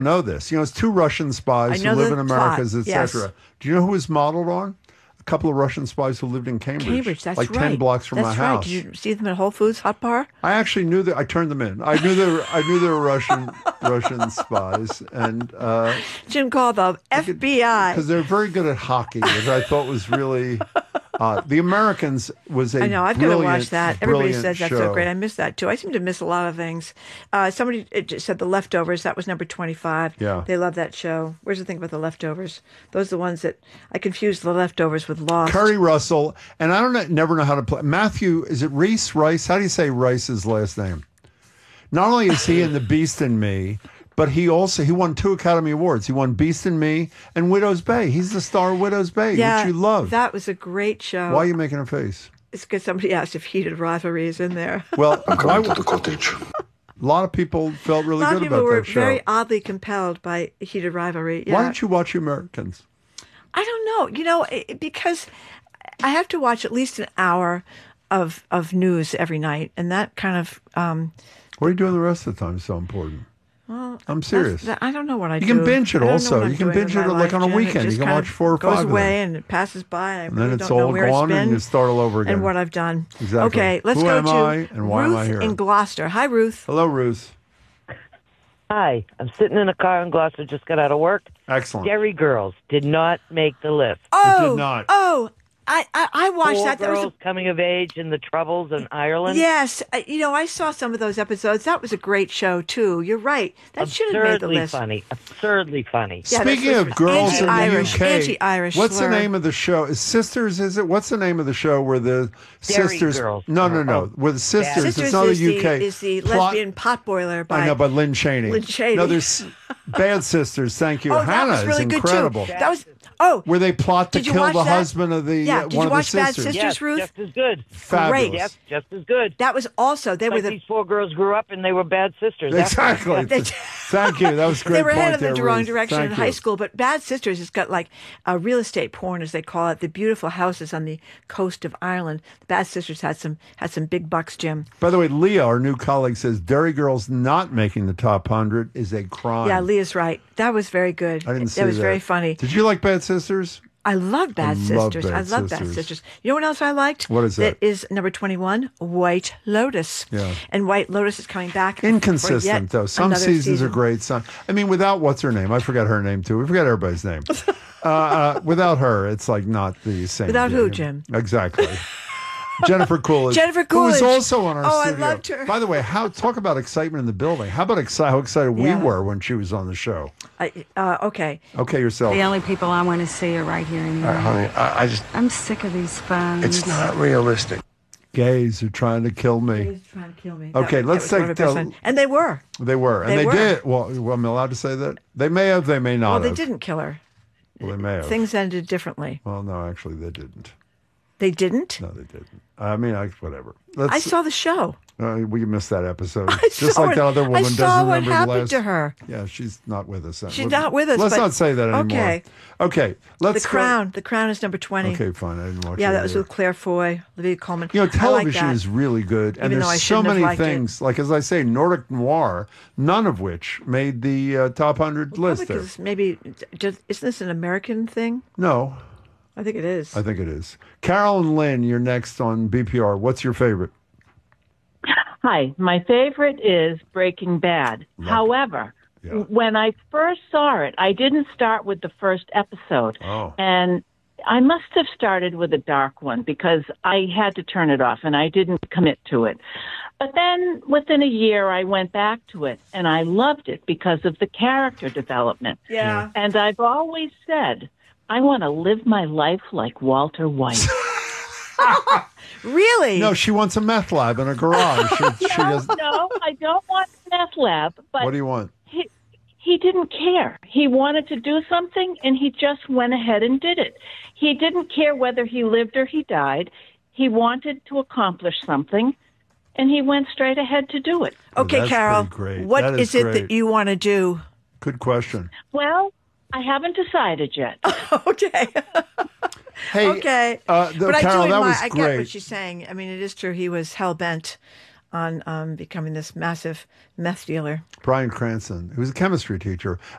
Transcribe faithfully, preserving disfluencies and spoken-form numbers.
know this. You know, it's two Russian spies I know who live the in Americas, plot, et cetera. yes. Do you know who was modeled on? A couple of Russian spies who lived in Cambridge. Cambridge, that's like right. ten blocks from that's my right. house. Did you see them at Whole Foods Hot Bar? I actually knew that. I turned them in. I knew they were. I knew they were Russian Russian spies, and uh, Jim called the F B I because they're very good at hockey, which I thought was really. Uh, the Americans was a I know. I've got to watch brilliant, that. Everybody brilliant says that's show. so great. I miss that too. I seem to miss a lot of things. Uh, somebody it just said The Leftovers. That was number twenty-five. Yeah. They love that show. Where's the thing about The Leftovers? Those are the ones that I confuse The Leftovers with Lost. Curry Russell, and I don't know, never know how to play. Matthew, is it Reese Rice? How do you say Rice's last name? Not only is he in The Beast in Me, but he also he won two Academy Awards. He won Beast in Me and Widow's Bay. He's the star of Widow's Bay, Yeah, which you love. that was a great show. Why are you making a face? It's because somebody asked if Heated Rivalry is in there. Well, I'm why, coming to the cottage. a lot of people felt A really lot of good people about were that show. very oddly compelled by Heated Rivalry. Yeah. Why don't you watch Americans? I don't know. You know, it, because I have to watch at least an hour of of news every night, and that kind of. Um, What are you doing the rest of the time? It's so important. well, I'm serious. that's- I don't know what I You do. can binge it I don't know also. what I'm You can doing binge with it my like on a life, Jen. It weekend. just You can kind watch of four or goes five of them. away and it passes by. And I And really then it's don't know all where it's gone, been and you start all over again. and what I've done. Exactly. Okay, let's Who go am to I and why am Ruth I here? in Gloucester. Hi, Ruth. Hello, Ruth. Hi, I'm sitting in a car in Gloucester, just got out of work. Excellent. Dairy Girls did not make the list. Oh, did not. oh, I, I, I watched Four that. That was girls a, coming of age in the Troubles in Ireland. yes. I- You know, I saw some of those episodes. That was a great show too. You're right. That should have made the Absurdly list. funny. Absurdly funny. Yeah, that's Speaking what- of girls in the anti-Irish, U K, anti-Irish what's slur. the name of the show? Is Sisters? Is it? What's the name of the show where the Dairy sisters? Girls. No, no, no. Oh, Where the sisters? Sisters it's not is the U K. The, is the Plot- lesbian potboiler by I know, by Lynn Cheney. Lynn Cheney. No, there's Bad Sisters. Thank you. Oh, that Hannah was really is good incredible. too. That was oh. Where they plot to Did you kill watch the that? husband of the Yeah, uh, did one you of watch the Bad sisters. Sisters? Yes, Ruth? just as good. Fabulous. Great. Yes, just as good. That was also they like were the these four girls grew up and they were bad sisters. That's- Exactly. They- Thank you. That was a great. they were point headed there, in the wrong Ruth. direction Thank in high you. school. But Bad Sisters has got like uh, real estate porn, as they call it, the beautiful houses on the coast of Ireland. Bad Sisters had some had some big bucks, Jim. By the way, Leah, our new colleague, says Dairy Girls not making the top hundred is a crime. Yeah, Leah's right. That was very good. I didn't see That was that. very funny. Did you like Bad Sisters? I love Bad love Sisters. Bad I love Bad Sisters. Sisters. You know what else I liked? What is that? That is number twenty-one, White Lotus. Yeah. And White Lotus is coming back. for Inconsistent yet though. Some another seasons season. are great. Some, I mean, without what's her name? I forgot her name too. We forgot everybody's name. uh, uh, without her, it's like not the same. Without who, game. Jim? Exactly. Jennifer Coolidge. Jennifer Who was Coolidge. also on our Oh, I studio. loved her. By the way, how talk about excitement in the building. How about exci- how excited Yeah. we were when she was on the show? I, uh, okay. Okay, yourself. The only people I want to see are right here in All right, England. honey, I, I just, I'm sick of these phones. it's not realistic. Gays are trying to kill me. He's trying to kill me. Okay, That- let's that was one take of my best the- friends. And they were. They were, and They they, were. did. Well, well, I'm allowed to say that. They may have. They may not Well, they have. didn't kill her. Well, they may have. Things ended differently. Well, no, actually, they didn't. They didn't? No, they didn't. I mean, I, whatever. Let's, I saw the show. Uh, we missed that episode. I Just saw like it. that other I woman saw doesn't what remember happened the last. to her. Yeah, she's not with us. She's We're- not with us, Let's but- not say that anymore. Okay. Okay. Let's The go- Crown. The Crown is number twenty. Okay, fine. I didn't watch Yeah, it that was either. with Claire Foy, Olivia Colman. You know, I like television that. is really good, and Even though I there's so shouldn't have many liked it. things. Like as I say, Nordic noir, none of which made the uh, top hundred Well, list. probably There, 'cause maybe, just, isn't this an American thing? no, I think it is. I think it is. Carol and Lynn, you're next on B P R. What's your favorite? Hi, my favorite is Breaking Bad. Love it. However, Yeah. when I first saw it, I didn't start with the first episode. Oh. And I must have started with a dark one because I had to turn it off and I didn't commit to it. But then within a year, I went back to it and I loved it because of the character development. Yeah. And I've always said, I want to live my life like Walter White. Really? No, she wants a meth lab in a garage. She, she no, doesn't. no, I don't want a meth lab. But What do you want? he, he didn't care. He wanted to do something, and he just went ahead and did it. He didn't care whether he lived or he died. He wanted to accomplish something, and he went straight ahead to do it. Okay, That's Carol. pretty great. What That is, is it great. that you want to do? Good question. Well, I haven't decided yet. Okay. Hey, okay. uh, the, but I Carol, do that admire, was I get great. what she's saying. I mean, it is true. He was hell bent on um, becoming this massive meth dealer. Brian Cranston, who was a chemistry teacher.